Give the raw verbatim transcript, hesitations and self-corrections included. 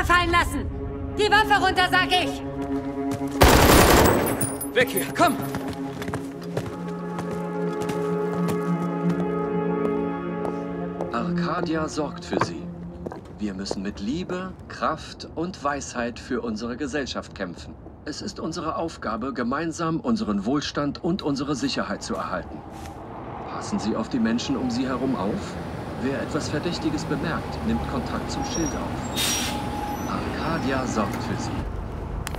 Waffe fallen lassen! Die Waffe runter, sag ich! Weg hier, komm! Arcadia sorgt für sie. Wir müssen mit Liebe, Kraft und Weisheit für unsere Gesellschaft kämpfen. Es ist unsere Aufgabe, gemeinsam unseren Wohlstand und unsere Sicherheit zu erhalten. Passen Sie auf die Menschen um Sie herum auf. Wer etwas Verdächtiges bemerkt, nimmt Kontakt zum Schild auf. Arcadia sorgt für Sie.